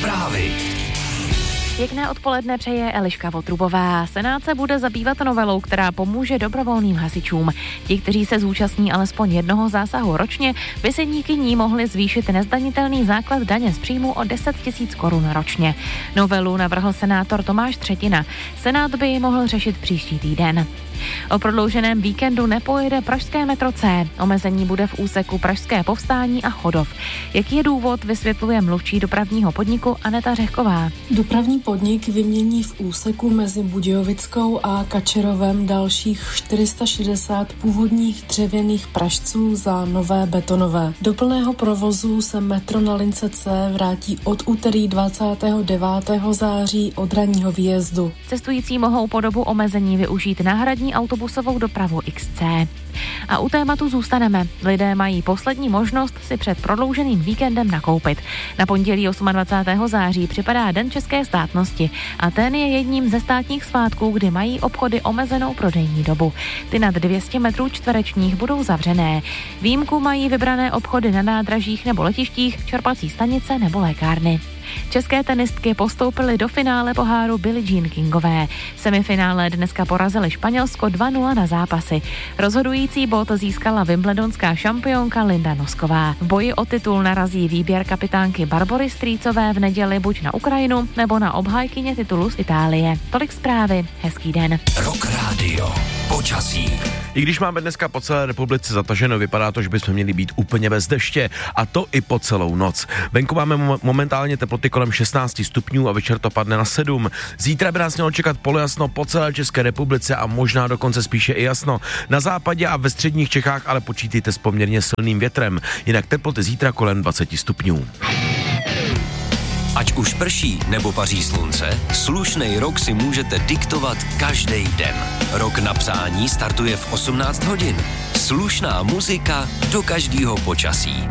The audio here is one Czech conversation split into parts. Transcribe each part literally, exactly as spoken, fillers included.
Zprávy. Pěkné odpoledne přeje Eliška Votrubová. Senát se bude zabývat novelou, která pomůže dobrovolným hasičům. Ti, kteří se zúčastní alespoň jednoho zásahu ročně, by se díky ní mohli zvýšit nezdanitelný základ daně z příjmu o deset tisíc korun ročně. Novelu navrhl senátor Tomáš Třetina. Senát by ji mohl řešit příští týden. O prodlouženém víkendu nepojede pražské metro C. Omezení bude v úseku Pražské Povstání a Chodov. Jaký je důvod, vysvětluje mluvčí dopravního podniku Aneta Řehková. Dopravní podnik vymění v úseku mezi Budějovickou a Kačerovem dalších čtyři sta šedesát původních dřevěných pražců za nové betonové. Do plného provozu se metro na lince C vrátí od úterý dvacátého devátého září od ranního výjezdu. Cestující mohou po dobu omezení využít náhradní autobusovou dopravu X C. A u tématu zůstaneme. Lidé mají poslední možnost si před prodlouženým víkendem nakoupit. Na pondělí dvacátého osmého září připadá Den české státnosti a ten je jedním ze státních svátků, kdy mají obchody omezenou prodejní dobu. Ty nad dvě stě metrů čtverečních budou zavřené. Výjimku mají vybrané obchody na nádražích nebo letištích, čerpací stanice nebo lékárny. České tenistky postoupily do finále poháru Billie Jean Kingové. V semifinále dneska porazili Španělsko dva nula na zápasy. Rozhodující bod získala wimbledonská šampionka Linda Nosková. V boji o titul narazí výběr kapitánky Barbory Strýcové v neděli buď na Ukrajinu nebo na obhájkyně titulu z Itálie. Tolik zprávy, hezký den. Rock Radio. Počasí. I když máme dneska po celé republice zataženo, vypadá to, že bychom měli být úplně bez deště, a to i po celou noc. Venku máme mo- momentálně teploty kolem šestnáct stupňů a večer to padne na sedm. Zítra by nás mělo čekat polojasno po celé České republice a možná dokonce spíše i jasno. Na západě a ve středních Čechách ale počítejte s poměrně silným větrem, jinak teploty zítra kolem dvacet stupňů. Ať už prší nebo paří slunce, slušnej rok si můžete diktovat každý den. Rok na přání startuje v osmnáct hodin. Slušná muzika do každého počasí.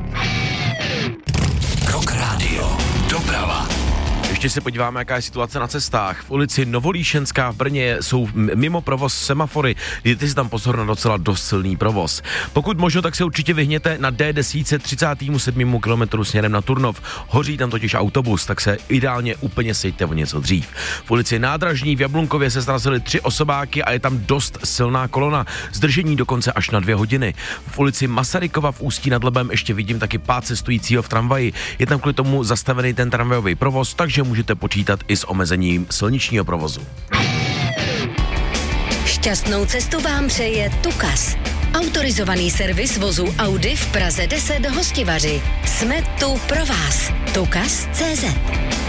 Rock Radio. Doprava. Ještě se podíváme, jaká je situace na cestách. V ulici Novolíšenská v Brně jsou mimo provoz semafory. Dejte si tam pozor na docela dost silný provoz. Pokud možno, tak se určitě vyhněte na D deset třicátému sedmému kilometru směrem na Turnov. Hoří tam totiž autobus, tak se ideálně úplně sejte o něco dřív. V ulici Nádražní v Jablunkově se srazily tři osobáky a je tam dost silná kolona. Zdržení dokonce až na dvě hodiny. V ulici Masarykova v Ústí nad Labem ještě vidím taky pád cestujícího v tramvaji. Je tam kvůli tomu zastavený ten tramvajový provoz, takže můžete počítat i s omezením silničního provozu. Šťastnou cestu vám přeje Tukas. Autorizovaný servis vozu Audi v Praze deset Hostivaři. Jsme tu pro vás. Tukas tečka cé zet.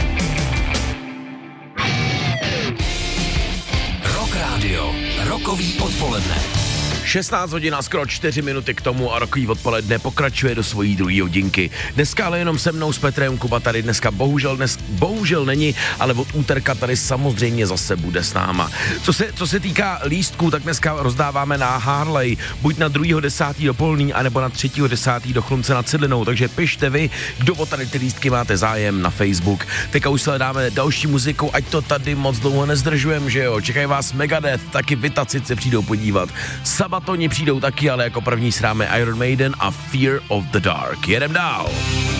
Rock Radio. Rokový odpoledne. šestnáct hodin a skoro čtyři minuty k tomu a rokový odpoledne pokračuje do svojí druhé hodinky. Dneska ale jenom se mnou s Petrem. Kuba tady dneska bohužel, dnes, bohužel není, ale od úterka tady samozřejmě zase bude s náma. Co se, co se týká lístků, tak dneska rozdáváme na Harley, buď na druhého desátého do Polný, anebo na třetího desátého do Chlumce nad Cidlinou, takže pište vy, kdo o tady ty lístky máte zájem na Facebook. Teďka už se dáme další muziku, ať to tady moc dlouho nezdržujeme, že jo. Čekají vás Megadeth, taky Vitacit se přijdou podívat. Sabatoni přijdou taky, ale jako první sráme Iron Maiden a Fear of the Dark. Jedem dál.